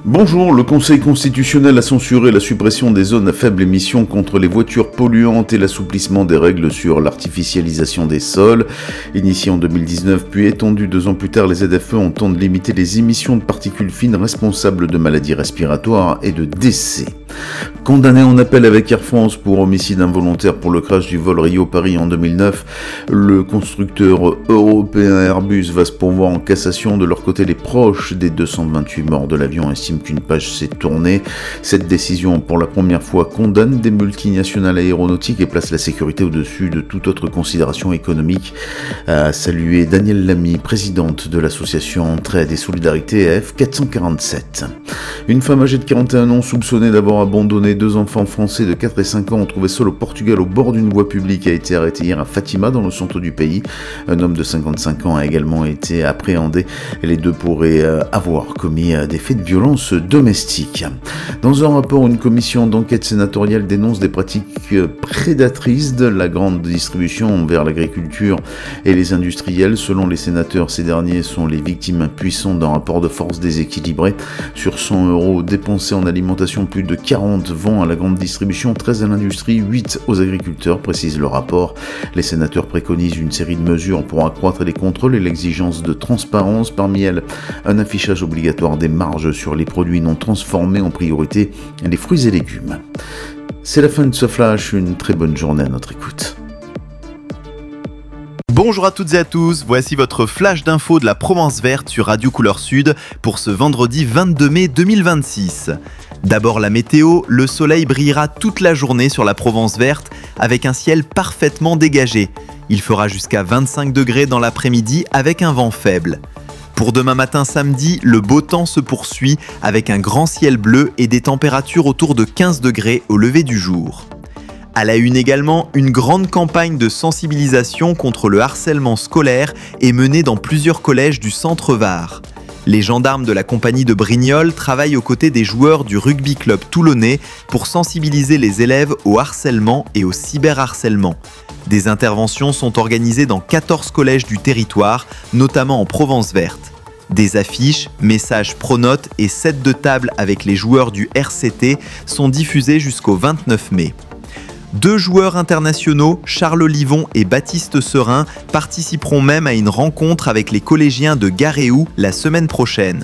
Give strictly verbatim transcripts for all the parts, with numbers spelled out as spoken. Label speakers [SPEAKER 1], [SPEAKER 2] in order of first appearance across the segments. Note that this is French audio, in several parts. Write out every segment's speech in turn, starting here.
[SPEAKER 1] Bonjour, le Conseil constitutionnel a censuré la suppression des zones à faible émission contre les voitures polluantes et l'assouplissement des règles sur l'artificialisation des sols. Initié en deux mille dix-neuf puis étendu deux ans plus tard, les Z F E entendent limiter les émissions de particules fines responsables de maladies respiratoires et de décès. Condamné en appel avec Air France pour homicide involontaire pour le crash du vol Rio-Paris en deux mille neuf, le constructeur européen Airbus va se pourvoir en cassation. De leur côté, les proches des deux cent vingt-huit morts de l'avion estiment qu'une page s'est tournée. Cette décision, pour la première fois, condamne des multinationales aéronautiques et place la sécurité au-dessus de toute autre considération économique. A salué Danielle Lamy, présidente de l'association Entraide et Solidarité F quatre cent quarante-sept. Une femme âgée de quarante et un ans soupçonnée d'avoir abandonné deux enfants français de quatre et cinq ans retrouvés seuls au Portugal au bord d'une voie publique a été arrêtée hier à Fatima, dans le centre du pays. Un homme de cinquante-cinq ans a également été appréhendé. Les deux pourraient avoir commis des faits de violence domestique. Dans un rapport, une commission d'enquête sénatoriale dénonce des pratiques prédatrices de la grande distribution envers l'agriculture et les industriels. Selon les sénateurs, ces derniers sont les victimes impuissantes d'un rapport de force déséquilibré. Sur cent euros dépensés en alimentation, plus de quarante vont à la grande distribution, treize à l'industrie, huit aux agriculteurs, précise le rapport. Les sénateurs préconisent une série de mesures pour accroître les contrôles et l'exigence de transparence. Parmi elles, un affichage obligatoire des marges sur les produits non transformés, en priorité les fruits et légumes. C'est la fin de ce flash, une très bonne journée à notre écoute.
[SPEAKER 2] Bonjour à toutes et à tous, voici votre flash d'infos de la Provence Verte sur Radio Couleur Sud pour ce vendredi vingt-deux mai deux mille vingt-six. D'abord la météo, le soleil brillera toute la journée sur la Provence Verte avec un ciel parfaitement dégagé. Il fera jusqu'à vingt-cinq degrés dans l'après-midi avec un vent faible. Pour demain matin samedi, le beau temps se poursuit avec un grand ciel bleu et des températures autour de quinze degrés au lever du jour. À la une également, une grande campagne de sensibilisation contre le harcèlement scolaire est menée dans plusieurs collèges du centre Var. Les gendarmes de la compagnie de Brignoles travaillent aux côtés des joueurs du rugby club toulonnais pour sensibiliser les élèves au harcèlement et au cyberharcèlement. Des interventions sont organisées dans quatorze collèges du territoire, notamment en Provence Verte. Des affiches, messages pronotes et sets de table avec les joueurs du R C T sont diffusés jusqu'au vingt-neuf mai. Deux joueurs internationaux, Charles Olivon et Baptiste Serin, participeront même à une rencontre avec les collégiens de Garéou la semaine prochaine.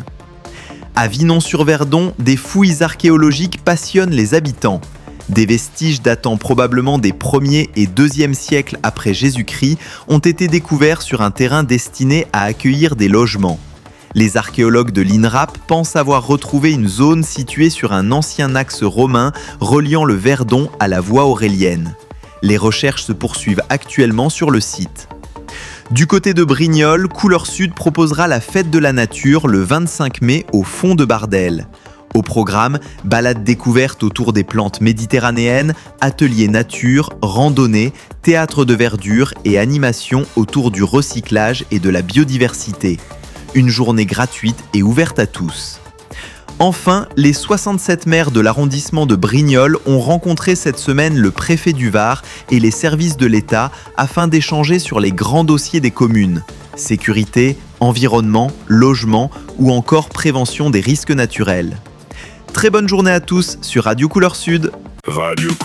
[SPEAKER 2] À Vinon-sur-Verdon, des fouilles archéologiques passionnent les habitants. Des vestiges datant probablement des premiers et deuxième siècles après Jésus-Christ ont été découverts sur un terrain destiné à accueillir des logements. Les archéologues de l'I N R A P pensent avoir retrouvé une zone située sur un ancien axe romain reliant le Verdon à la voie aurélienne. Les recherches se poursuivent actuellement sur le site. Du côté de Brignoles, Couleur Sud proposera la fête de la nature le vingt-cinq mai au fond de Bardel. Au programme, balades découvertes autour des plantes méditerranéennes, ateliers nature, randonnées, théâtre de verdure et animation autour du recyclage et de la biodiversité. Une journée gratuite et ouverte à tous. Enfin, les soixante-sept maires de l'arrondissement de Brignoles ont rencontré cette semaine le préfet du Var et les services de l'État afin d'échanger sur les grands dossiers des communes. Sécurité, environnement, logement ou encore prévention des risques naturels. Très bonne journée à tous sur Radio Couleur Sud.
[SPEAKER 3] Radio